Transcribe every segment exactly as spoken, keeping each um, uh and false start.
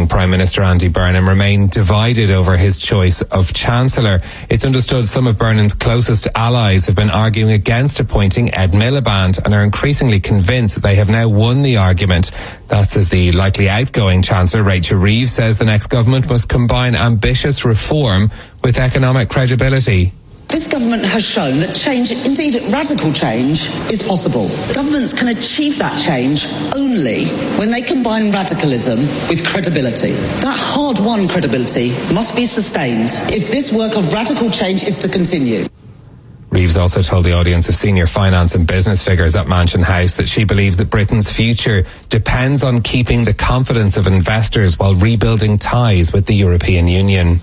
Prime Minister Andy Burnham remain divided over his choice of Chancellor. It's understood some of Burnham's closest allies have been arguing against appointing Ed Miliband and are increasingly convinced that they have now won the argument. That's as the likely outgoing Chancellor, Rachel Reeves, says the next government must combine ambitious reform with economic credibility. This government has shown that change, indeed radical change, is possible. Governments can achieve that change only when they combine radicalism with credibility. That hard-won credibility must be sustained if this work of radical change is to continue. Reeves also told the audience of senior finance and business figures at Mansion House that she believes that Britain's future depends on keeping the confidence of investors while rebuilding ties with the European Union.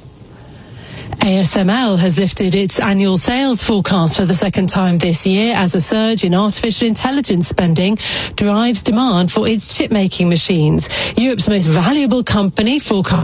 A S M L has lifted its annual sales forecast for the second time this year as a surge in artificial intelligence spending drives demand for its chip-making machines. Europe's most valuable company forecast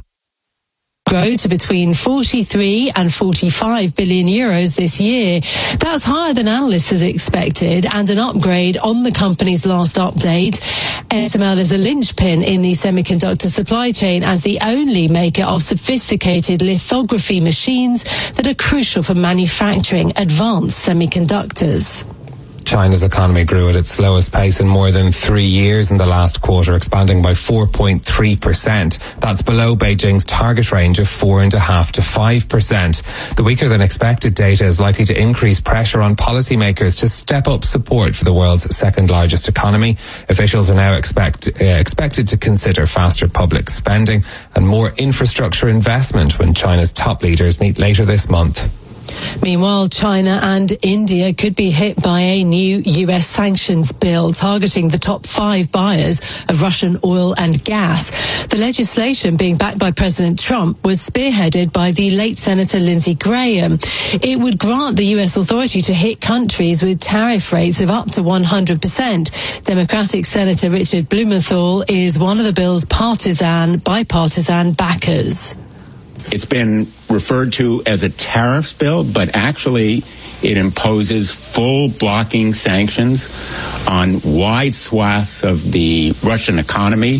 grow to between forty-three and forty-five billion euros this year. That's higher than analysts had expected and an upgrade on the company's last update. A S M L is a linchpin in the semiconductor supply chain as the only maker of sophisticated lithography machines that are crucial for manufacturing advanced semiconductors. China's economy grew at its slowest pace in more than three years in the last quarter, expanding by four point three percent. That's below Beijing's target range of four point five to five percent. The weaker than expected data is likely to increase pressure on policymakers to step up support for the world's second largest economy. Officials are now expect, uh, expected to consider faster public spending and more infrastructure investment when China's top leaders meet later this month. Meanwhile, China and India could be hit by a new U S sanctions bill targeting the top five buyers of Russian oil and gas. The legislation, being backed by President Trump, was spearheaded by the late Senator Lindsey Graham. It would grant the U S authority to hit countries with tariff rates of up to one hundred percent. Democratic Senator Richard Blumenthal is one of the bill's partisan, bipartisan backers. It's been referred to as a tariffs bill, but actually it imposes full blocking sanctions on wide swaths of the Russian economy,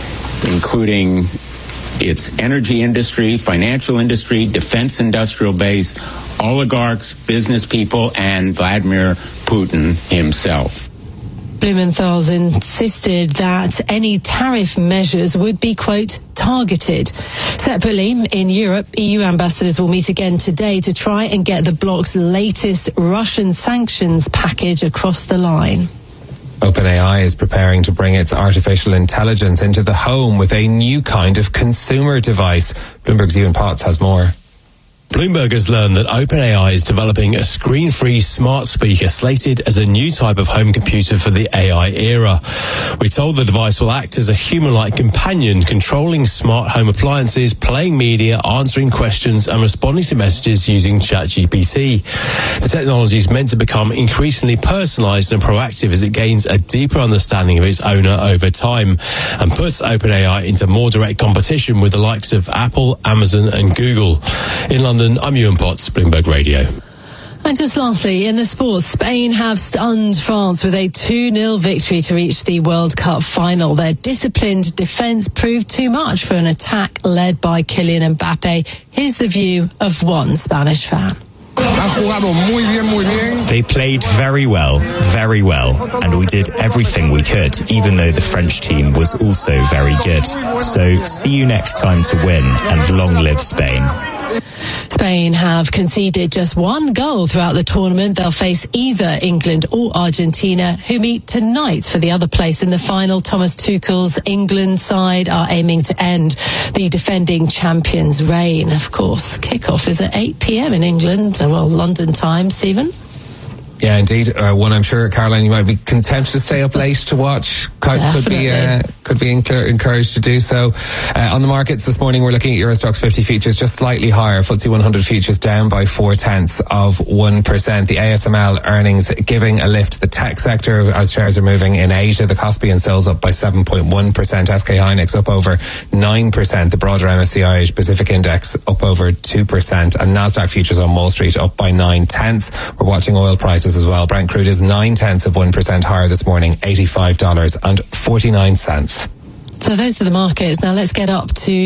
including its energy industry, financial industry, defense industrial base, oligarchs, business people, and Vladimir Putin himself. Blumenthal's insisted that any tariff measures would be, quote, targeted. Separately, in Europe, E U ambassadors will meet again today to try and get the bloc's latest Russian sanctions package across the line. OpenAI is preparing to bring its artificial intelligence into the home with a new kind of consumer device. Bloomberg's Ewan Potts has more. Bloomberg has learned that OpenAI is developing a screen-free smart speaker slated as a new type of home computer for the A I era. We're told the device will act as a human-like companion, controlling smart home appliances, playing media, answering questions, and responding to messages using ChatGPT. The technology is meant to become increasingly personalized and proactive as it gains a deeper understanding of its owner over time and puts OpenAI into more direct competition with the likes of Apple, Amazon, and Google. In London, I'm Ewan Potts, Bloomberg Radio. And just lastly, in the sports, Spain have stunned France with a two nil victory to reach the World Cup final. Their disciplined defence proved too much for an attack led by Kylian Mbappe. Here's the view of one Spanish fan. They played very well, very well, and we did everything we could, even though the French team was also very good. So see you next time to win, and long live Spain. Spain have conceded just one goal throughout the tournament. They'll face either England or Argentina, who meet tonight for the other place in the final. Thomas Tuchel's England side are aiming to end the defending champions' reign. Of course, kickoff is at eight p.m. in England, well, London time. Stephen? Yeah, indeed. Uh, one I'm sure, Caroline, you might be content to stay up late to watch. Could, could be uh, could be enc- encouraged to do so. Uh, on the markets this morning, we're looking at Eurostoxx fifty futures just slightly higher. F T S E one hundred futures down by four tenths of one percent. The A S M L earnings giving a lift to the tech sector as shares are moving in Asia. The Kospi and Sills up by seven point one percent. S K Hynix up over nine percent. The broader M S C I Asia Pacific Index up over two percent. And Nasdaq futures on Wall Street up by nine tenths. We're watching oil prices as well. Brent crude is nine tenths of one percent higher this morning, eighty-five dollars and forty-nine cents. So those are the markets. Now let's get up to